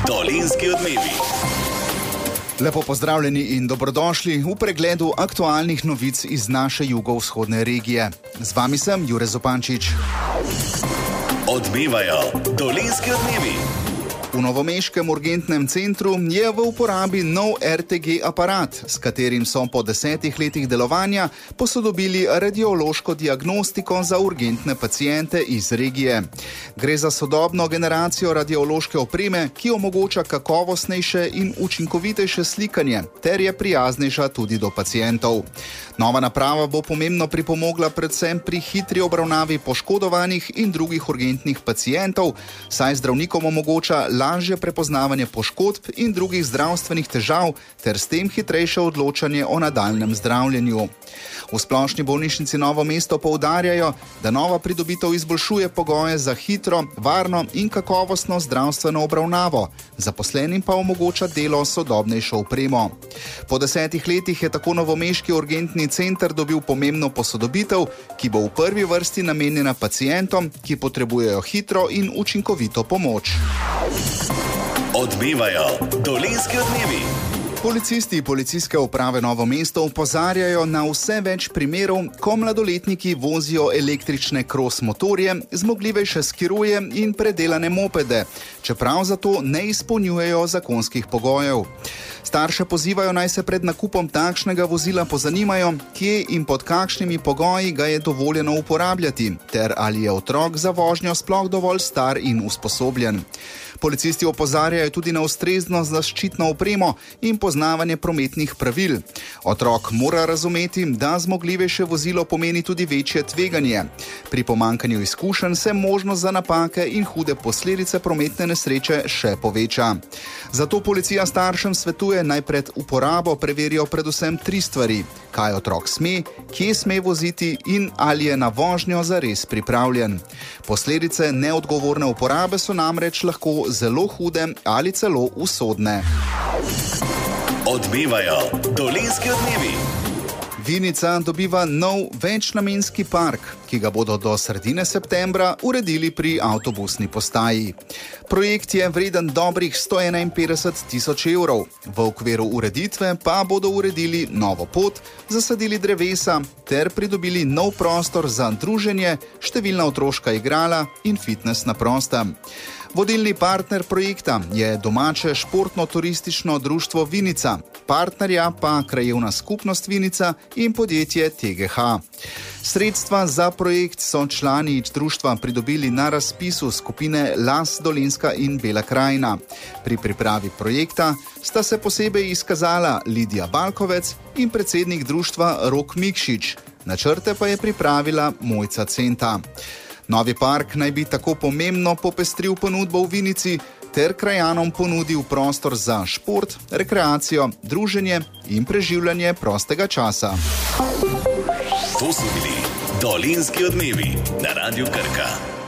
Dolenjski odmevi. Lepo pozdravljeni in dobrodošli v pregledu aktualnih novic iz naše jugovzhodne regije. Z vami sem Jure Zopančič. Odmevajo Dolenjski odmevi. V novomeškem urgentnem centru je v uporabi nov RTG aparat, s katerim so po 10 letih delovanja posodobili radiološko diagnostiko za urgentne paciente iz regije. Gre za sodobno generacijo radiološke opreme, ki omogoča kakovostnejše in učinkovitejše slikanje, ter je prijaznejša tudi do pacientov. Nova naprava bo pomembno pripomogla predvsem pri hitri obravnavi poškodovanih in drugih urgentnih pacientov, saj zdravnikom omogoča lažje prepoznavanje poškodb in drugih zdravstvenih težav ter s tem hitrejše odločanje o nadaljnjem zdravljenju. V Splošni bolnišnici Novo mesto poudarjajo, da nova pridobitev izboljšuje pogoje za hitro, varno in kakovostno zdravstveno obravnavo, zaposlenim pa omogoča delo s sodobnejšo opremo. Po 10 letih je tako novomeški urgentni center dobil pomembno posodobitev, ki bo v prvi vrsti namenjena pacientom, ki potrebujejo hitro in učinkovito pomoč. Odmevajo Dolenjski odmevi. Policisti Policijske uprave Novo mesto opozarjajo na vse več primerov, ko mladoletniki vozijo električne kros motorje, zmogljivejše skiroje in predelane mopede, čeprav zato ne izpolnjujejo zakonskih pogojev. Starše pozivajo, naj se pred nakupom takšnega vozila pozanimajo, kje in pod kakšnimi pogoji ga je dovoljeno uporabljati, ter ali je otrok za vožnjo sploh dovolj star in usposobljen. Policisti opozarjajo tudi na ustrezno zaščitno opremo in poznavanje prometnih pravil. Otrok mora razumeti, da zmogljivejše vozilo pomeni tudi večje tveganje. Pri pomanjkanju izkušenj se možnost za napake in hude posledice prometne nesreče še poveča. Zato policija staršem svetuje, naj pred uporabo preverijo predvsem 3 stvari: kaj otrok sme, kje sme voziti in ali je na vožnjo zares pripravljen. Posledice neodgovorne uporabe so namreč lahko zelo hude ali celo usodne. Odmevajo Dolenjski odmevi. Vinica dobiva nov večnamenski park, ki ga bodo do sredine septembra uredili pri avtobusni postaji. Projekt je vreden dobrih 151.000 evrov. V okviru ureditve pa bodo uredili novo pot, zasadili drevesa ter pridobili nov prostor za druženje, številna otroška igrala in fitness na prostem. Vodilni partner projekta je domače športno-turistično društvo Vinica, partnerja pa krajevna skupnost Vinica in podjetje TGH. Sredstva za projekt so člani društva pridobili na razpisu skupine Las Dolenjska in Bela krajina. Pri pripravi projekta sta se posebej izkazala Lidija Balkovec in predsednik društva Rok Mikšič. Načrte pa je pripravila Mojca Centa. Novi park naj bi tako pomembno popestril ponudbo v Vinici ter krajanom ponudil prostor za šport, rekreacijo, druženje in preživljanje prostega časa. To so bili Dolenjski odmevi na Radiu Krka.